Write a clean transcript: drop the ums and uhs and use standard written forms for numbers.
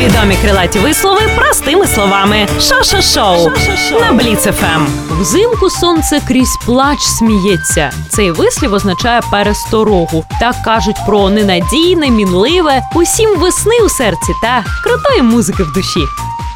Відомі крилаті вислови простими словами. Шо-шо-шоу на Бліц ФМ. Взимку сонце крізь плач сміється. Цей вислів означає пересторогу. Так кажуть про ненадійне, мінливе, усім весни у серці та крутої музики в душі.